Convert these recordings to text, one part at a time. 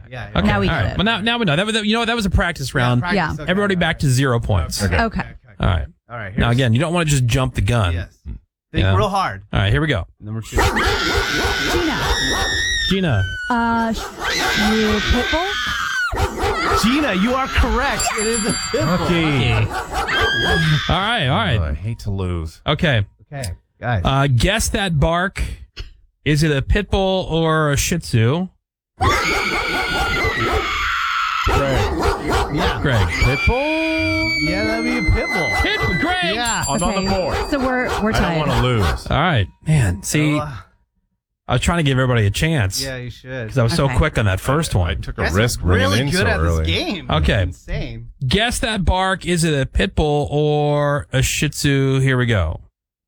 Yeah. Okay. Now we all get right. it. Well, now we know. That was a practice round. Yeah. Okay. Everybody back to 0 points. Okay. All right. All right. Now, again, you don't want to just jump the gun. Yes. Think real hard. All right, here we go. Number 2. Gina. You pit bull? Gina, you are correct. It is a pit bull. Okay. All right. I hate to lose. Okay. Okay, guys. Guess that bark. Is it a pit bull or a Shih Tzu? Yeah. Greg. Pitbull? Yeah, that'd be a pit bull. Greg. Yeah. I'm on the board. So we're I don't tied. want to lose. All right. Man, see, Oh, I was trying to give everybody a chance. yeah, you should. Because I was so Okay. quick on that first I one. took a Guys risk are bringing really in good so at early. this game. Okay. It's insane. Guess that bark. Is it a pit bull or a Shih Tzu? Here we go.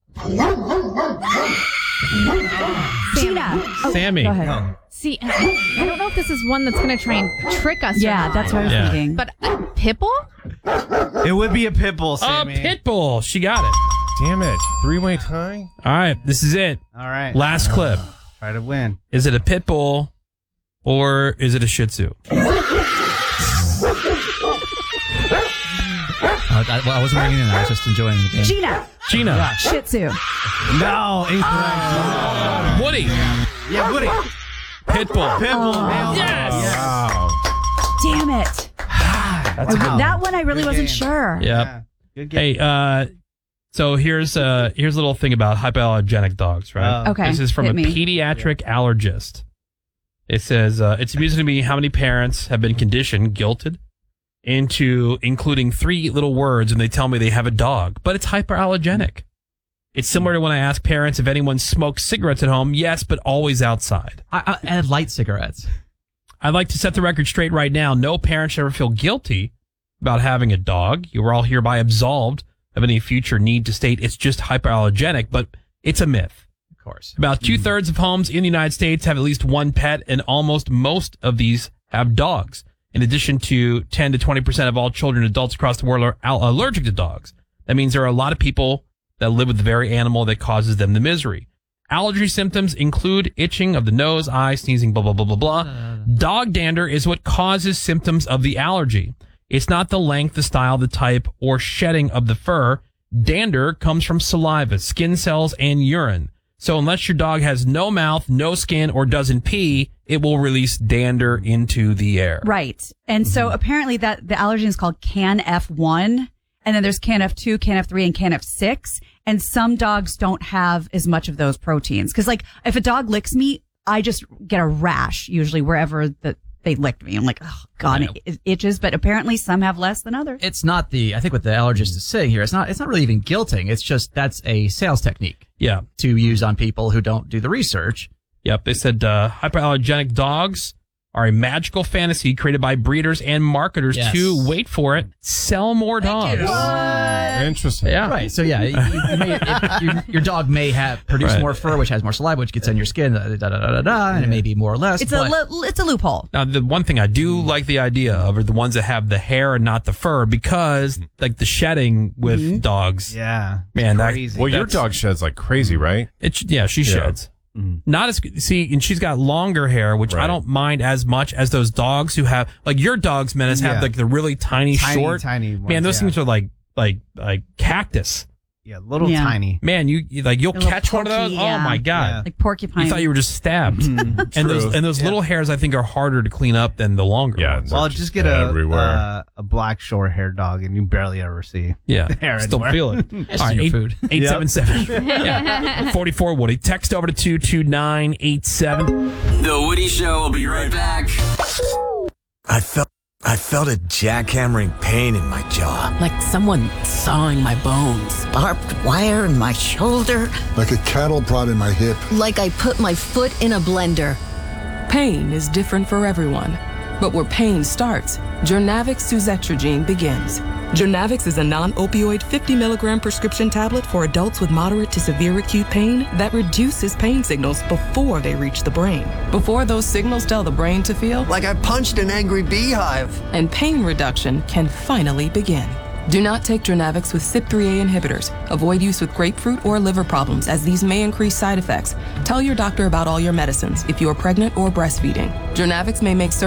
Gina. Oh, Sammy. Go ahead. No. See, I don't know if this is one that's going to try and trick us. or Yeah, not. that's what I was Yeah. thinking. But Pitbull? It would be a pit bull, Oh, Sammy. pit bull. She got it. Damn it. 3-way tie? All right. This is it. All right. Last clip. Try to win. Is it a pit bull or is it a Shih Tzu? I wasn't bringing it in. I was just enjoying the game. Gina. Gina. Shih Tzu. No, incorrect. Woody. Yeah, Woody. Pit bull. Pit bull. Nailed it. Yes. Wow. Damn it. That one I really Good wasn't game. sure. Yep. Yeah. Good game. Hey, so here's a little thing about hypoallergenic dogs, right? Okay. This is from hit a me. pediatric allergist. It says, it's amusing to me how many parents have been conditioned, guilted, into including 3 little words when they tell me they have a dog, but it's hyperallergenic. It's similar to when I ask parents if anyone smokes cigarettes at home. Yes, but always outside. I had light cigarettes. I'd like to set the record straight right now. No parent should ever feel guilty about having a dog. You are all hereby absolved of any future need to state it's just hyperallergenic, but it's a myth. Of course. About 2/3 of homes in the United States have at least one pet, and almost most of these have dogs. In addition to 10 to 20% of all children and adults across the world are allergic to dogs. That means there are a lot of people that live with the very animal that causes them the misery. Allergy symptoms include itching of the nose, eyes, sneezing, blah, blah, blah, blah, blah. Dog dander is what causes symptoms of the allergy. It's not the length, the style, the type, or shedding of the fur. Dander comes from saliva, skin cells, and urine. So unless your dog has no mouth, no skin, or doesn't pee, it will release dander into the air. Right. And so apparently that the allergen is called CAN-F1. And then there's CAN-F2, CAN-F3, and CAN-F6. And some dogs don't have as much of those proteins. Because, like, if a dog licks me, I just get a rash, usually wherever they licked me. I'm like, oh, God, it itches. But apparently some have less than others. It's not I think what the allergist is saying here, it's not really even guilting. It's just that's a sales technique Yeah. to use on people who don't do the research. Yep. They said hyperallergenic dogs are a magical fantasy created by breeders and marketers Yes. to, wait for it, sell more dogs. Interesting. Yeah. Right. So yeah, your dog may have produce Right. more fur, which has more saliva, which gets on your skin, and it may be more or less. It's but a loophole. Now, the one thing I do like the idea of are the ones that have the hair and not the fur, because like the shedding with dogs. Yeah. Man, that, crazy. Well, your that's- dog sheds like crazy, right? she sheds. Not as, see, and she's got longer hair, which I Right. don't mind as much as those dogs who have, like your dogs, Menace, have Yeah. like the really tiny, short. tiny ones, Man, those yeah. things are like cactus. Yeah, little Yeah. tiny. Man, you'll A little catch one of pokey, those. yeah. Oh my God. Yeah. Like porcupine. You thought you were just stabbed. and those little hairs I think are harder to clean up than the longer Yeah. ones. Well, Just just get everywhere. a black short hair dog, and you barely ever see Yeah. hair Still anywhere. feel it. It's in your food. 877. Yeah. 44 Woody. Text over to 22987. The Woody Show will be right back. I felt a jackhammering pain in my jaw. Like someone sawing my bones. Barbed wire in my shoulder. Like a cattle prod in my hip. Like I put my foot in a blender. Pain is different for everyone. But where pain starts, Jernavix suzetrigine begins. Jernavix is a non-opioid 50 milligram prescription tablet for adults with moderate to severe acute pain that reduces pain signals before they reach the brain. Before those signals tell the brain to feel, Like I punched an angry beehive. and pain reduction can finally begin. Do not take Jernavix with CYP3A inhibitors. Avoid use with grapefruit or liver problems, as these may increase side effects. Tell your doctor about all your medicines if you are pregnant or breastfeeding. Jernavix may make